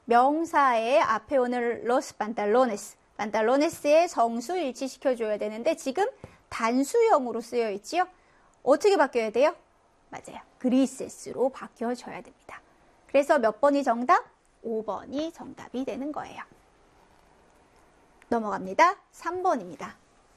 명사의 앞에 오는 los pantalones, pantallones의 성수 일치시켜줘야 되는데 지금 단수형으로 쓰여 있지요. 어떻게 바뀌어야 돼요? 맞아요. grises로 바뀌어져야 됩니다. 그래서 몇 번이 정답? 5번이 정답이 되는 거예요. 넘어갑니다. 3번입니다.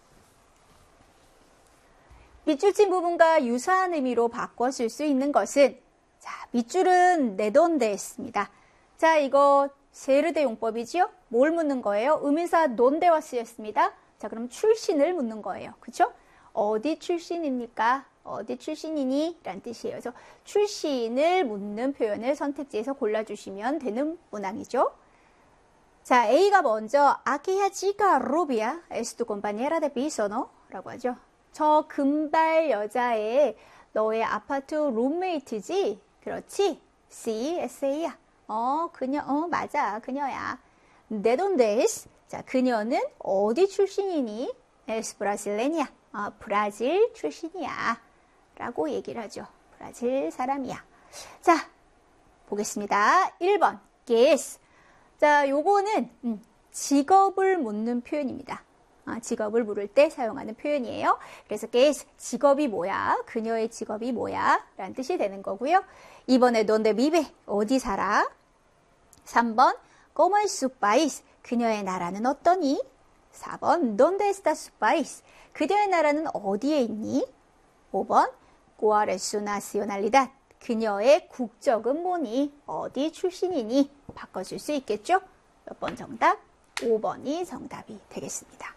밑줄 친 부분과 유사한 의미로 바꿔 쓸 수 있는 것은 자, 밑줄은 네돈데였습니다. 자, 이거 세르데 용법이지요? 뭘 묻는 거예요? 의문사 논데와 쓰였습니다. 자, 그럼 출신을 묻는 거예요. 그쵸? 어디 출신입니까? 어디 출신이니? 라는 뜻이에요. 그래서 출신을 묻는 표현을 선택지에서 골라주시면 되는 문항이죠. 자, A가 먼저 Aquella chica rubia es tu compañera de piso, ¿no? 라고 하죠. 저 금발 여자애 너의 아파트 룸메이트지? 그렇지? C, S-A야. 그녀, 맞아. 그녀야. ¿De dónde es? 자, 그녀는 어디 출신이니? Es brasileña. 브라질 출신이야. 라고 얘기를 하죠. 브라질 사람이야. 자, 보겠습니다. 1번. ¿Qué es? 자, 요거는 직업을 묻는 표현입니다. 직업을 물을 때 사용하는 표현이에요. 그래서 ¿qué es? 직업이 뭐야? 그녀의 직업이 뭐야? 라는 뜻이 되는 거고요. 2번에 ¿dónde vive? 어디 살아? 3번 ¿cómo es su país? 그녀의 나라는 어떠니? 4번 ¿dónde está su país? 그녀의 나라는 어디에 있니? 5번 ¿cuál es su nacionalidad? 그녀의 국적은 뭐니? 어디 출신이니? 바꿔줄 수 있겠죠? 몇 번 정답? 5번이 정답이 되겠습니다.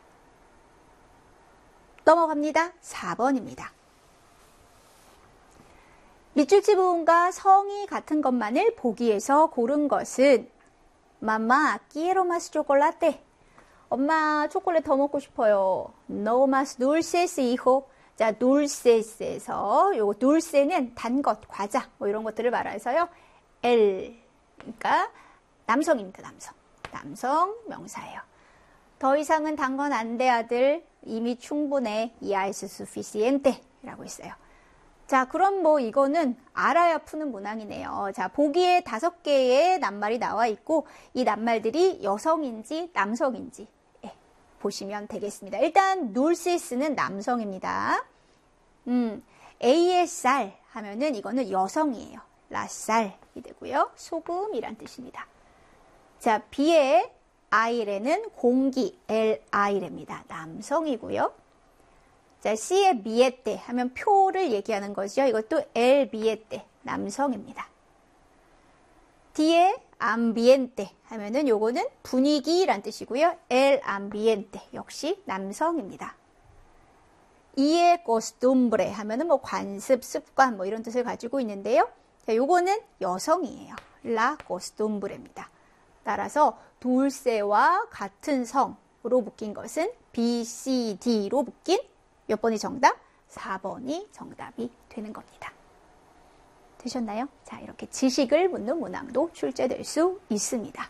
넘어갑니다. 4번입니다. 밑줄치 부분과 성이 같은 것만을 보기에서 고른 것은 Mamá, quiero más chocolate. 엄마, 초콜릿 더 먹고 싶어요. No más dulces, hijo. 자, dulces에서 요거 dulce는 단 것, 과자 뭐 이런 것들을 말해서요. el, 그러니까 남성입니다. 남성 명사예요. 더 이상은 단 건 안 돼, 아들. 이미 충분해. Ya es suficiente 라고 있어요. 자, 그럼 뭐 이거는 알아야 푸는 문항이네요. 자, 보기에 5개의 낱말이 나와 있고 이 낱말들이 여성인지 남성인지 보시면 되겠습니다. 일단 dulces는 남성입니다. A의 쌀 하면은 이거는 여성이에요. la sal이 되고요. 소금이란 뜻입니다. 자, B의 I레는 공기, Li입니다. 남성이고요. 자, C의 billete 하면 표를 얘기하는 거죠. 이것도 el billete, 남성입니다. D의 ambiente 하면은 요거는 분위기란 뜻이고요. el ambiente 역시 남성입니다. E의 costumbre 하면은 뭐 관습, 습관 뭐 이런 뜻을 가지고 있는데요. 자, 요거는 여성이에요. la costumbre입니다. 따라서 dulce와 같은 성으로 묶인 것은 B, C, D로 묶인 몇 번이 정답? 4번이 정답이 되는 겁니다. 되셨나요? 자, 이렇게 지식을 묻는 문항도 출제될 수 있습니다.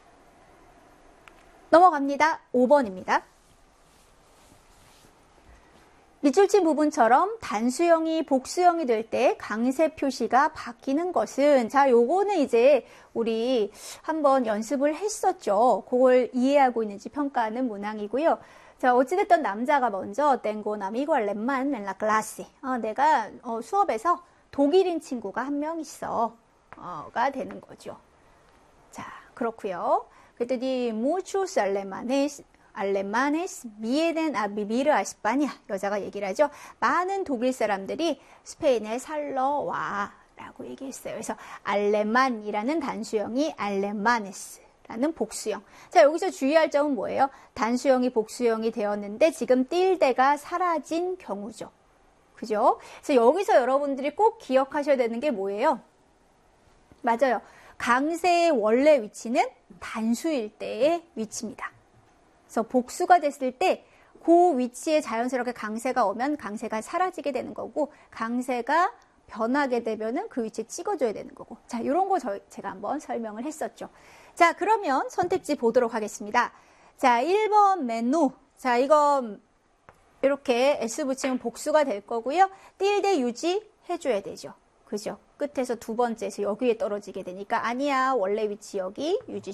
넘어갑니다. 5번입니다. 밑줄 친 부분처럼 단수형이 복수형이 될 때 강세 표시가 바뀌는 것은 자, 요거는 이제 우리 한번 연습을 했었죠. 그걸 이해하고 있는지 평가하는 문항이고요. 자, 어찌됐든 남자가 먼저 tengo un amigo alemán en la clase. 내가 수업에서 독일인 친구가 한 명 있어. 가 되는 거죠. 자, 그렇고요. 그랬더니 muchos alemanes vienen a vivir a España. 여자가 얘기를 하죠. 많은 독일 사람들이 스페인에 살러 와. 라고 얘기했어요. 그래서 알레만이라는 단수형이 알레마네스라는 복수형. 자, 여기서 주의할 점은 뭐예요? 단수형이 복수형이 되었는데 지금 띨데가 사라진 경우죠. 그죠? 그래서 여기서 여러분들이 꼭 기억하셔야 되는 게 뭐예요? 맞아요. 강세의 원래 위치는 단수일 때의 위치입니다. 그래서 복수가 됐을 때 그 위치에 자연스럽게 강세가 오면 강세가 사라지게 되는 거고 강세가 변하게 되면은 그 위치에 찍어줘야 되는 거고. 자, 이런 거 제가 한번 설명을 했었죠. 자, 그러면 선택지 보도록 하겠습니다. 자, 1번 메뉴. 자, 이거 이렇게 S 붙이면 복수가 될 거고요. 띨데 유지해줘야 되죠. 그죠? 끝에서 두 번째에서 여기에 떨어지게 되니까 아니야. 원래 위치 여기 유지